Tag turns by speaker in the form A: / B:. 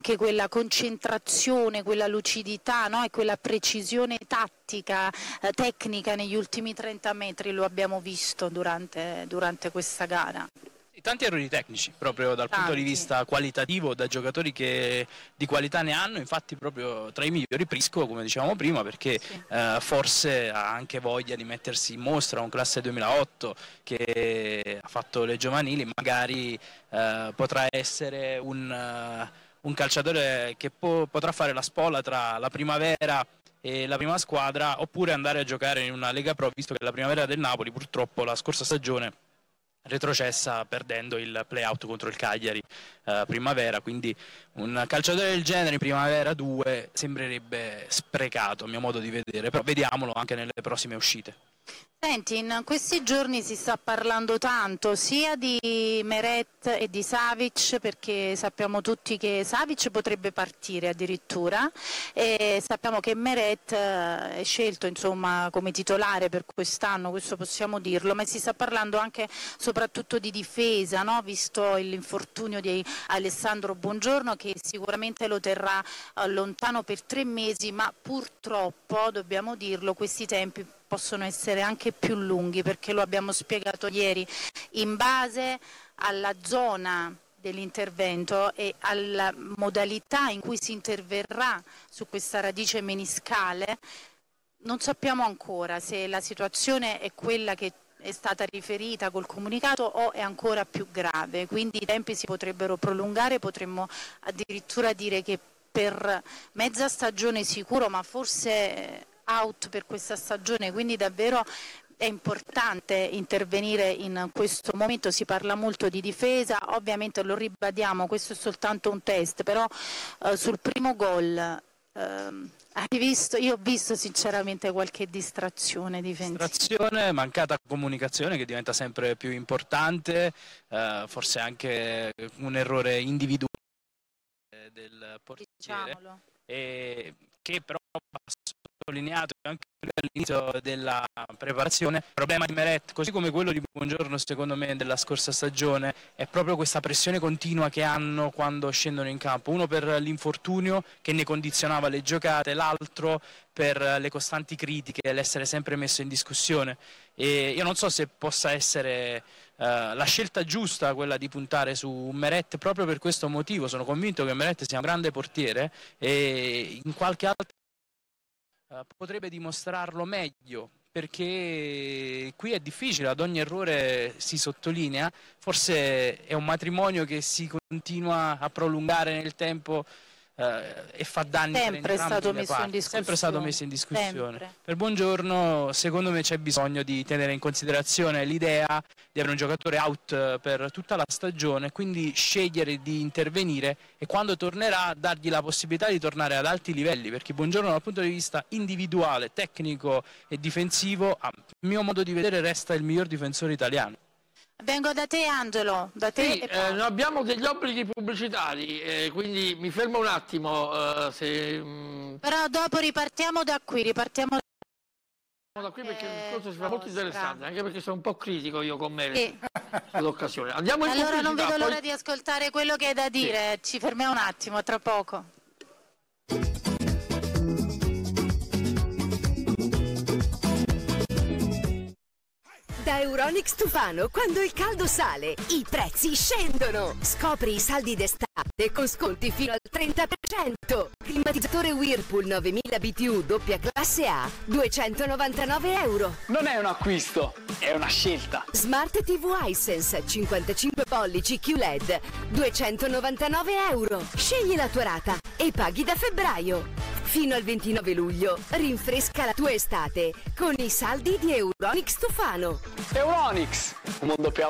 A: anche quella concentrazione, quella lucidità, no? E quella precisione tattica, tecnica negli ultimi 30 metri lo abbiamo visto durante questa gara.
B: Tanti errori tecnici proprio dal punto di vista qualitativo, da giocatori che di qualità ne hanno, infatti proprio tra i migliori Prisco, come dicevamo prima, perché sì, forse ha anche voglia di mettersi in mostra, un classe 2008 che ha fatto le giovanili, magari potrà essere un calciatore che potrà fare la spola tra la Primavera e la prima squadra, oppure andare a giocare in una Lega Pro, visto che la Primavera del Napoli purtroppo la scorsa stagione retrocessa perdendo il play-out contro il Cagliari Primavera, quindi un calciatore del genere in Primavera 2 sembrerebbe sprecato a mio modo di vedere, però vediamolo anche nelle prossime uscite.
A: Senti, in questi giorni si sta parlando tanto sia di Meret e di Savic, perché sappiamo tutti che Savic potrebbe partire addirittura, e sappiamo che Meret è scelto insomma come titolare per quest'anno, questo possiamo dirlo, ma si sta parlando anche soprattutto di difesa, no? Visto l'infortunio di Alessandro Buongiorno, che sicuramente lo terrà lontano per 3 mesi, ma purtroppo, dobbiamo dirlo, questi tempi possono essere anche più lunghi, perché lo abbiamo spiegato ieri, in base alla zona dell'intervento e alla modalità in cui si interverrà su questa radice meniscale, non sappiamo ancora se la situazione è quella che è stata riferita col comunicato o è ancora più grave, quindi i tempi si potrebbero prolungare, potremmo addirittura dire che per mezza stagione sicuro, ma forse out per questa stagione, quindi davvero è importante intervenire in questo momento. Si parla molto di difesa, ovviamente lo ribadiamo, questo è soltanto un test, però sul primo gol hai visto, io ho visto sinceramente qualche distrazione difensiva.
B: Distrazione, mancata comunicazione che diventa sempre più importante, forse anche un errore individuale del portiere,
A: diciamolo,
B: e che però sottolineato anche all'inizio della preparazione. Il problema di Meret, così come quello di Buongiorno secondo me della scorsa stagione, è proprio questa pressione continua che hanno quando scendono in campo, uno per l'infortunio che ne condizionava le giocate, l'altro per le costanti critiche, l'essere sempre messo in discussione, e io non so se possa essere la scelta giusta quella di puntare su Meret proprio per questo motivo. Sono convinto che Meret sia un grande portiere e in qualche altro potrebbe dimostrarlo meglio, perché qui è difficile, ad ogni errore si sottolinea, forse è un matrimonio che si continua a prolungare nel tempo e fa danni
A: sempre stato messo in discussione.
B: Sempre stato messo in discussione.
A: Sempre.
B: Per Buongiorno secondo me c'è bisogno di tenere in considerazione l'idea di avere un giocatore out per tutta la stagione, quindi scegliere di intervenire e quando tornerà dargli la possibilità di tornare ad alti livelli, perché Buongiorno dal punto di vista individuale, tecnico e difensivo, a mio modo di vedere resta il miglior difensore italiano.
A: Vengo da te Angelo, da te.
C: Sì, abbiamo degli obblighi pubblicitari, quindi mi fermo un attimo.
A: Però dopo ripartiamo da qui,
C: perché il discorso si fa molto interessante, anche perché sono un po' critico io con me sull'occasione. Andiamo in
A: allora
C: pubblicità,
A: non vedo l'ora
C: poi...
A: di ascoltare quello che hai da dire, ci fermiamo un attimo, tra poco.
D: Da Euronics Tufano, quando il caldo sale, i prezzi scendono. Scopri i saldi d'estate con sconti fino al 30%. Climatizzatore Whirlpool 9000 BTU doppia classe A, 299 euro.
E: Non è un acquisto, è una scelta.
D: Smart TV iSense 55 pollici QLED, 299 euro. Scegli la tua rata e paghi da febbraio. Fino al 29 luglio, rinfresca la tua estate con i saldi di Euronics Tufano.
E: Euronics, un mondo più